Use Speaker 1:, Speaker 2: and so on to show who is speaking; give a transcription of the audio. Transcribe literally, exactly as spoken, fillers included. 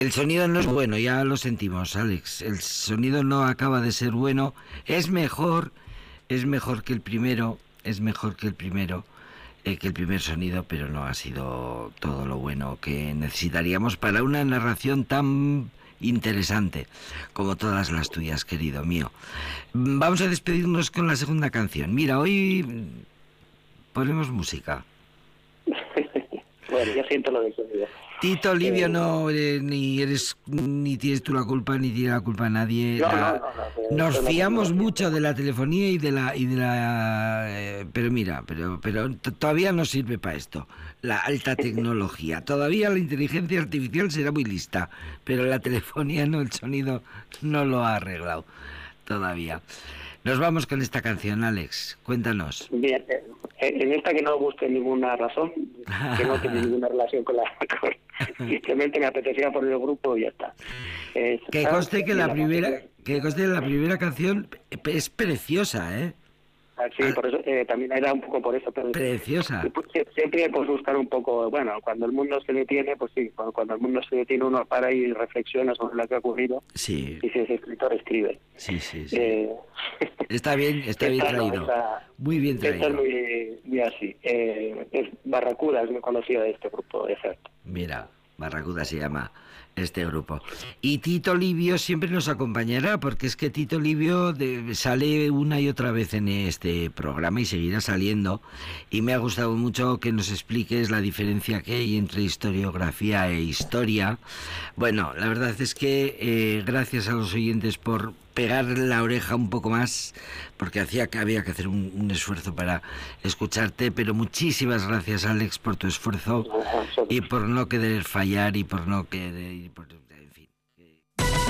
Speaker 1: El sonido no es bueno, ya lo sentimos, Alex. El sonido no acaba de ser bueno. Es mejor, es mejor que el primero, es mejor que el primero, eh, que el primer sonido, pero no ha sido todo lo bueno que necesitaríamos para una narración tan interesante como todas las tuyas, querido mío. Vamos a despedirnos con la segunda canción. Mira, hoy ponemos música.
Speaker 2: Bueno, ya siento lo de sonido.
Speaker 1: Tito Livio,
Speaker 2: Eh,
Speaker 1: no eres, ni eres ni tienes tú la culpa ni tiene la culpa nadie.
Speaker 2: no,
Speaker 1: La,
Speaker 2: no, no, no, pero
Speaker 1: nos
Speaker 2: esto es la
Speaker 1: fiamos
Speaker 2: tecnología.
Speaker 1: mucho de la telefonía y de la y de la eh, pero mira, pero pero t- todavía no sirve para esto. La alta tecnología, todavía la inteligencia artificial será muy lista, pero la telefonía no, el sonido no lo ha arreglado todavía. Nos vamos con esta canción, Alex. Cuéntanos.
Speaker 2: Bien, eh, en esta que no busque ninguna razón, que no tiene ninguna relación con la... Con, simplemente me apetecía poner el grupo y ya está. Es,
Speaker 1: Que
Speaker 2: ah,
Speaker 1: conste que
Speaker 2: y
Speaker 1: la
Speaker 2: la
Speaker 1: primera,
Speaker 2: canción-
Speaker 1: que conste que la primera canción es preciosa, ¿eh?
Speaker 2: ah, sí, por eso eh, también era un poco por eso, pero
Speaker 1: Preciosa.
Speaker 2: sie- siempre pues buscar un poco, bueno, cuando el mundo se detiene, pues sí, cuando, cuando el mundo se detiene uno para y reflexiona sobre lo que ha ocurrido
Speaker 1: Sí,
Speaker 2: y si ese escritor escribe.
Speaker 1: sí, sí, sí.
Speaker 2: Eh,
Speaker 1: Está bien, está bien
Speaker 2: esta no,
Speaker 1: traído.
Speaker 2: esta-
Speaker 1: Muy bien
Speaker 2: esta es
Speaker 1: traído.
Speaker 2: muy, muy así. Eh, es Barracuda, es muy conocida de este grupo de Heart.
Speaker 1: Mira, Barracuda se llama este grupo. Y Tito Livio siempre nos acompañará, porque es que Tito Livio de- sale una y otra vez en este programa y seguirá saliendo. Y me ha gustado mucho que nos expliques la diferencia que hay entre historiografía e historia. Bueno, la verdad es que eh, gracias a los oyentes por pegar la oreja un poco más, porque hacía que había que hacer un, un esfuerzo para escucharte, pero muchísimas gracias, Alex, por tu esfuerzo y por no querer fallar y por no querer... y por-